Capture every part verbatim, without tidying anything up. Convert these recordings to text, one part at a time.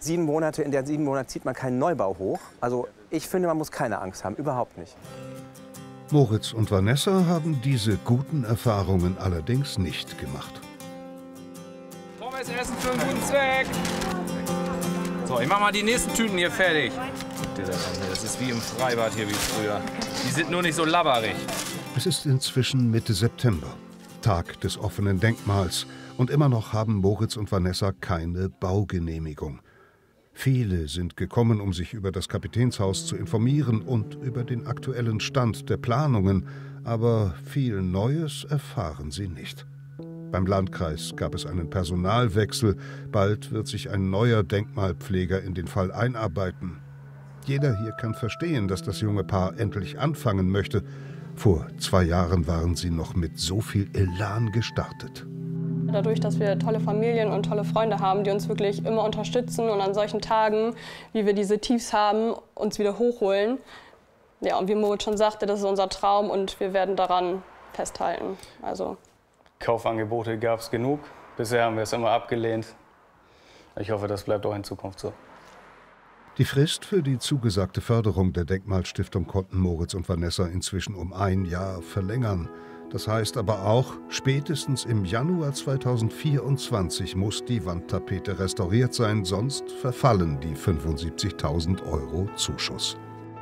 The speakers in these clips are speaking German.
sieben Monate, in der sieben Monate zieht man keinen Neubau hoch. Also ich finde, man muss keine Angst haben, überhaupt nicht. Moritz und Vanessa haben diese guten Erfahrungen allerdings nicht gemacht. Pommes essen für einen guten Zweck. So, ich mach mal die nächsten Tüten hier fertig. Das ist wie im Freibad hier wie früher. Die sind nur nicht so labberig. Es ist inzwischen Mitte September, Tag des offenen Denkmals. Und immer noch haben Moritz und Vanessa keine Baugenehmigung. Viele sind gekommen, um sich über das Kapitänshaus zu informieren und über den aktuellen Stand der Planungen. Aber viel Neues erfahren sie nicht. Beim Landkreis gab es einen Personalwechsel. Bald wird sich ein neuer Denkmalpfleger in den Fall einarbeiten. Jeder hier kann verstehen, dass das junge Paar endlich anfangen möchte. Vor zwei Jahren waren sie noch mit so viel Elan gestartet. Dadurch, dass wir tolle Familien und tolle Freunde haben, die uns wirklich immer unterstützen und an solchen Tagen, wie wir diese Tiefs haben, uns wieder hochholen. Ja, und wie Moritz schon sagte, das ist unser Traum und wir werden daran festhalten. Also Kaufangebote gab es genug. Bisher haben wir es immer abgelehnt. Ich hoffe, das bleibt auch in Zukunft so. Die Frist für die zugesagte Förderung der Denkmalstiftung konnten Moritz und Vanessa inzwischen um ein Jahr verlängern. Das heißt aber auch, spätestens im Januar zweitausendvierundzwanzig muss die Wandtapete restauriert sein, sonst verfallen die fünfundsiebzigtausend Euro Zuschuss.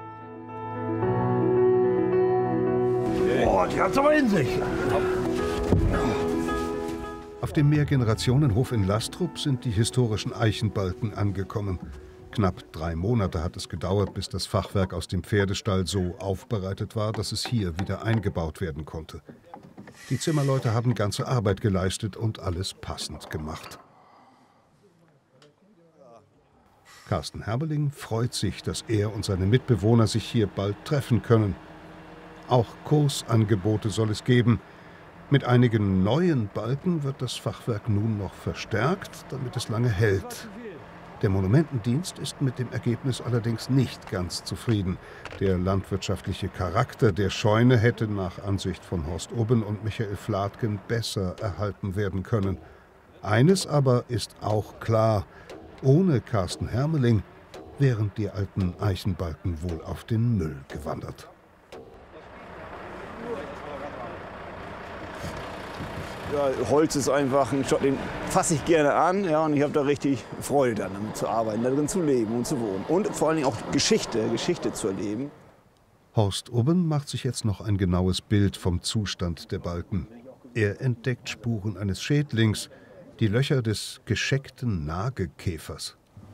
Oh, die hat's aber in sich. Auf dem Mehrgenerationenhof in Lastrup sind die historischen Eichenbalken angekommen. Knapp drei Monate hat es gedauert, bis das Fachwerk aus dem Pferdestall so aufbereitet war, dass es hier wieder eingebaut werden konnte. Die Zimmerleute haben ganze Arbeit geleistet und alles passend gemacht. Carsten Herbeling freut sich, dass er und seine Mitbewohner sich hier bald treffen können. Auch Kursangebote soll es geben. Mit einigen neuen Balken wird das Fachwerk nun noch verstärkt, damit es lange hält. Der Monumentendienst ist mit dem Ergebnis allerdings nicht ganz zufrieden. Der landwirtschaftliche Charakter der Scheune hätte nach Ansicht von Horst Ubben und Michael Fladgen besser erhalten werden können. Eines aber ist auch klar: Ohne Carsten Hermeling wären die alten Eichenbalken wohl auf den Müll gewandert. Ja, Holz ist einfach ein Stoff, den fasse ich gerne an, ja, und ich habe da richtig Freude dann, damit zu arbeiten, darin zu leben und zu wohnen. Und vor allen Dingen auch Geschichte, Geschichte zu erleben. Horst Ubben macht sich jetzt noch ein genaues Bild vom Zustand der Balken. Er entdeckt Spuren eines Schädlings, die Löcher des gescheckten Nagelkäfers.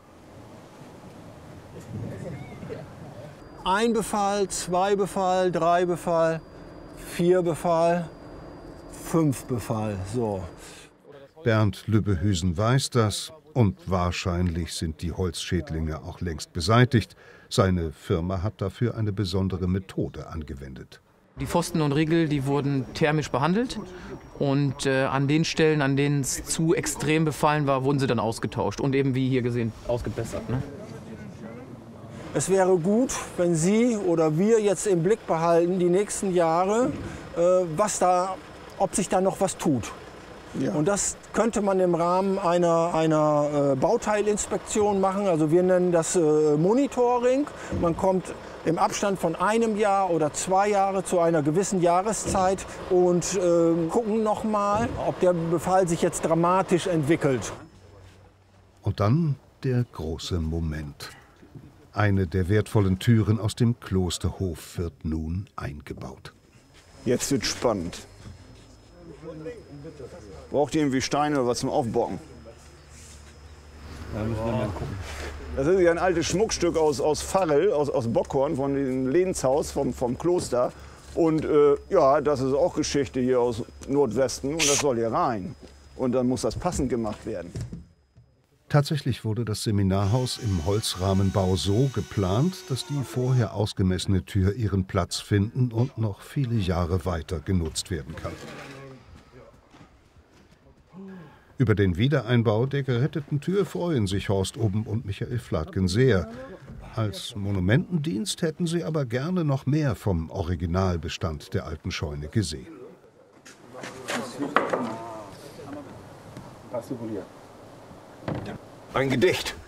Ein Befall, zwei Befall, drei Befall, vier Befall. Fünf Befall, so. Bernd Lübbehüsen weiß das und wahrscheinlich sind die Holzschädlinge auch längst beseitigt. Seine Firma hat dafür eine besondere Methode angewendet. Die Pfosten und Riegel, die wurden thermisch behandelt und äh, an den Stellen, an denen es zu extrem befallen war, wurden sie dann ausgetauscht und eben wie hier gesehen ausgebessert. Ne? Es wäre gut, wenn Sie oder wir jetzt im Blick behalten, die nächsten Jahre, äh, was da ob sich da noch was tut. Ja. Und das könnte man im Rahmen einer, einer äh, Bauteilinspektion machen. Also wir nennen das äh, Monitoring. Man kommt im Abstand von einem Jahr oder zwei Jahre zu einer gewissen Jahreszeit und äh, gucken noch mal, ob der Befall sich jetzt dramatisch entwickelt. Und dann der große Moment. Eine der wertvollen Türen aus dem Klosterhof wird nun eingebaut. Jetzt wird spannend. Braucht ihr irgendwie Steine oder was zum Aufbocken? Da müssen wir mal gucken. Das ist ja ein altes Schmuckstück aus, aus Farrell, aus, aus Bockhorn, von dem Lehnshaus vom, vom Kloster. Und äh, ja, das ist auch Geschichte hier aus Nordwesten und das soll hier rein. Und dann muss das passend gemacht werden. Tatsächlich wurde das Seminarhaus im Holzrahmenbau so geplant, dass die vorher ausgemessene Tür ihren Platz finden und noch viele Jahre weiter genutzt werden kann. Über den Wiedereinbau der geretteten Tür freuen sich Horst Ubben und Michael Fladgen sehr. Als Monumentendienst hätten sie aber gerne noch mehr vom Originalbestand der alten Scheune gesehen. Ein Gedicht.